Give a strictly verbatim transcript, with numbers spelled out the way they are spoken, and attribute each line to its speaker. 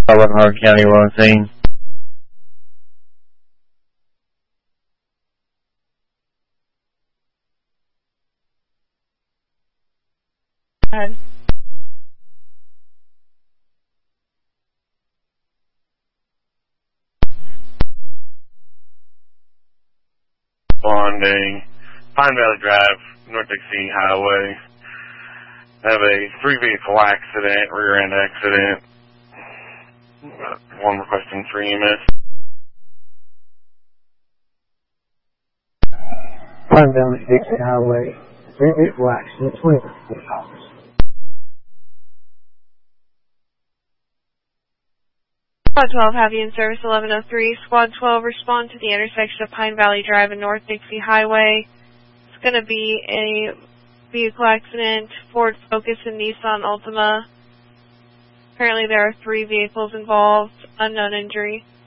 Speaker 1: Howard County, we're on scene.
Speaker 2: Go ahead.
Speaker 3: Responding, Pine Valley Drive, North Dixie Highway. I have a three-vehicle accident, rear-end accident. One requesting for E M S.
Speaker 4: Pine Valley Dixie Highway, three-vehicle accident, twenty-four hours.
Speaker 2: Squad twelve, have you in service eleven oh three. Squad twelve, respond to the intersection of Pine Valley Drive and North Dixie Highway. It's going to be a vehicle accident, Ford Focus and Nissan Altima. Apparently there are three vehicles involved, unknown injury.